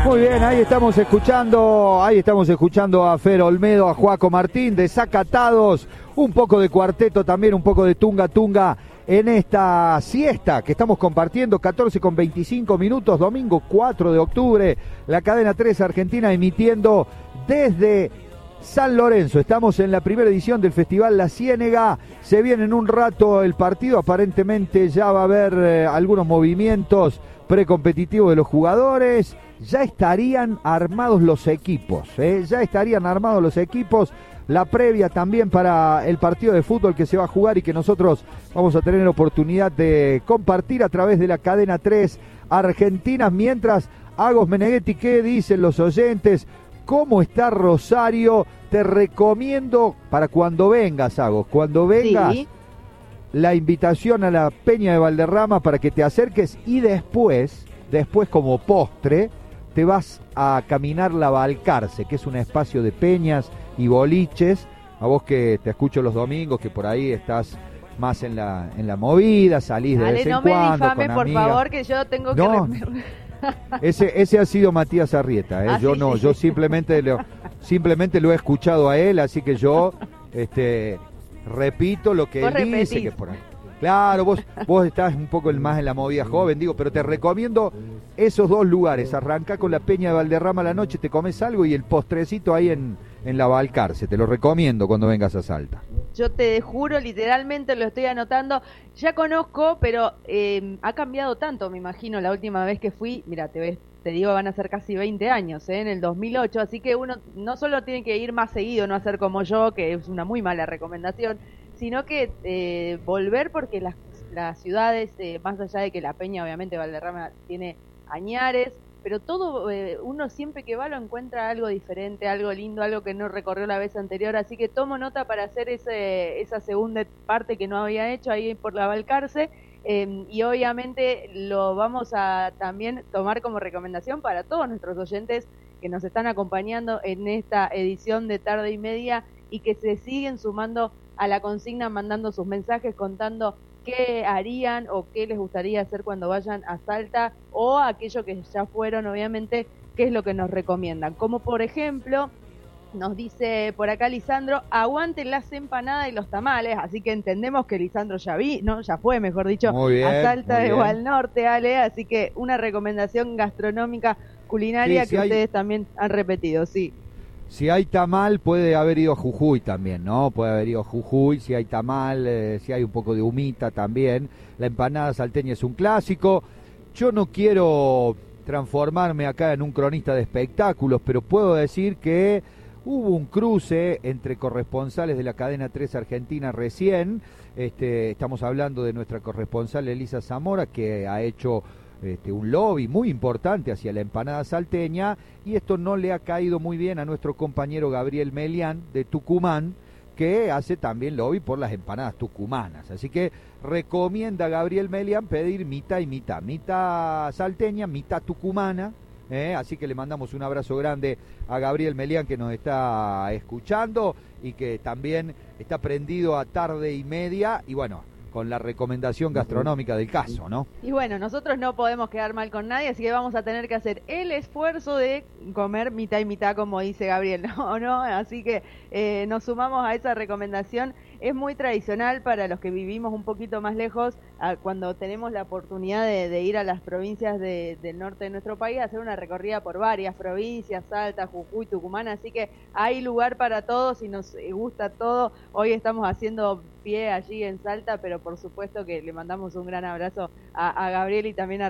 Muy bien, ahí estamos escuchando a Fer Olmedo, a Joaco Martín, Desacatados, un poco de cuarteto también, un poco de tunga tunga en esta siesta que estamos compartiendo, 14:25, domingo 4 de octubre, la cadena 3 Argentina emitiendo desde San Lorenzo. Estamos en la primera edición del Festival La Ciénega, se viene en un rato el partido, aparentemente ya va a haber algunos movimientos precompetitivos de los jugadores. Ya estarían armados los equipos, la previa también para el partido de fútbol que se va a jugar y que nosotros vamos a tener oportunidad de compartir a través de la cadena 3 Argentina. Mientras, Agos Meneghetti, ¿qué dicen los oyentes? ¿Cómo está Rosario? Te recomiendo para cuando vengas, Agos, cuando vengas, sí, la invitación a la Peña de Valderrama para que te acerques y después como postre, te vas a caminar la Balcarce, que es un espacio de peñas y boliches. A vos que te escucho los domingos, que por ahí estás más en la movida, salís de vez en cuando. No me difame, por favor, que yo tengo que... Ese ha sido Matías Arrieta, ¿Ah, yo sí? no, yo simplemente lo he escuchado a él, así que yo repito lo que él dice, que por ahí. Claro, vos estás un poco más en la movida joven, pero te recomiendo esos dos lugares. Arranca con la Peña de Valderrama a la noche, te comes algo y el postrecito ahí en la Balcarce. Te lo recomiendo cuando vengas a Salta. Yo te juro, literalmente lo estoy anotando. Ya conozco, pero ha cambiado tanto, me imagino, la última vez que fui. Mira, te digo, van a ser casi 20 años, en el 2008. Así que uno no solo tiene que ir más seguido, no hacer como yo, que es una muy mala recomendación, sino que volver, porque las ciudades, más allá de que la Peña, obviamente Valderrama tiene añares, pero todo, uno siempre que va lo encuentra algo diferente, algo lindo, algo que no recorrió la vez anterior, así que tomo nota para hacer esa segunda parte que no había hecho ahí por la Balcarce, y obviamente lo vamos a también tomar como recomendación para todos nuestros oyentes que nos están acompañando en esta edición de Tarde y Media y que se siguen sumando a la consigna, mandando sus mensajes, contando qué harían o qué les gustaría hacer cuando vayan a Salta, o aquello que ya fueron, obviamente, qué es lo que nos recomiendan. Como por ejemplo, nos dice por acá Lisandro, aguanten las empanadas y los tamales, así que entendemos que Lisandro ya fue, mejor dicho, bien, a Salta de Igual Norte, Ale, así que una recomendación gastronómica culinaria que ustedes también han repetido, sí. Si hay tamal, puede haber ido a Jujuy también, ¿no? Puede haber ido a Jujuy, si hay tamal, si hay un poco de humita también. La empanada salteña es un clásico. Yo no quiero transformarme acá en un cronista de espectáculos, pero puedo decir que hubo un cruce entre corresponsales de la cadena 3 Argentina recién. Estamos hablando de nuestra corresponsal Elisa Zamora, que ha hecho un lobby muy importante hacia la empanada salteña, y esto no le ha caído muy bien a nuestro compañero Gabriel Melián de Tucumán, que hace también lobby por las empanadas tucumanas. Así que recomienda a Gabriel Melián pedir mitad y mitad salteña, mitad tucumana. Así que le mandamos un abrazo grande a Gabriel Melián, que nos está escuchando y que también está prendido a Tarde y Media, y bueno, con la recomendación gastronómica del caso, ¿no? Y bueno, nosotros no podemos quedar mal con nadie, así que vamos a tener que hacer el esfuerzo de comer mitad y mitad, como dice Gabriel, ¿no? Así que nos sumamos a esa recomendación. Es muy tradicional para los que vivimos un poquito más lejos, cuando tenemos la oportunidad de ir a las provincias del norte de nuestro país, hacer una recorrida por varias provincias, Salta, Jujuy, Tucumán, así que hay lugar para todos y nos gusta todo. Hoy estamos haciendo pie allí en Salta, pero por supuesto que le mandamos un gran abrazo a Gabriel y también a